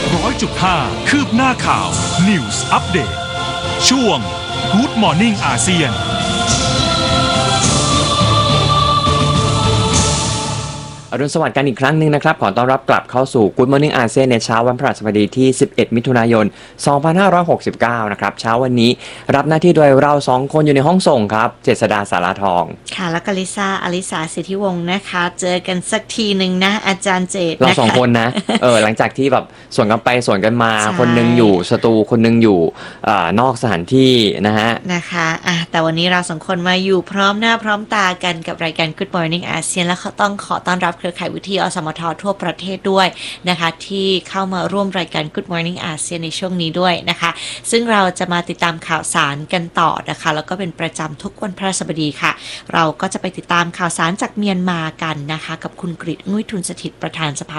100.5 คืบหน้าข่าว News Update ช่วง Good Morning อาเซียนอรุณสวัสดิ์กันอีกครั้งหนึ่งนะครับขอต้อนรับกลับเข้าสู่ Good Morning อาเซียนในเช้าวันพฤหัสบดีที่11มิถุนายน2569นะครับเช้าวันนี้รับหน้าที่โดยเรา2คนอยู่ในห้องส่งครับเจษฎาสาราทองค่ะแล้วก็ลิซ่าอลิสาสิทธิวงศ์นะคะเจอกันสักทีหนึ่งนะอาจารย์เจตเรา2คนนะหลังจากที่แบบสวนกันไปสวนกันมาคนนึงอยู่สตูคนนึงอยู่นอกสถานที่นะฮะนะคะแต่วันนี้เรา2คนมาอยู่พร้อมหน้าพร้อมตากันกับรายการ Good Morning อาเซียนและต้องขอต้อนรับเครือข่ายวิทยุอสมททั่วประเทศด้วยนะคะที่เข้ามาร่วมรายการ Good Morning อาเซียนในช่วงนี้ด้วยนะคะซึ่งเราจะมาติดตามข่าวสารกันต่อนะคะแล้วก็เป็นประจำทุกวันพฤหัสบดีค่ะเราก็จะไปติดตามข่าวสารจากเมียนมากันนะคะกับคุณกฤษ งุ้ยทุนสถิตย์ประธานสภา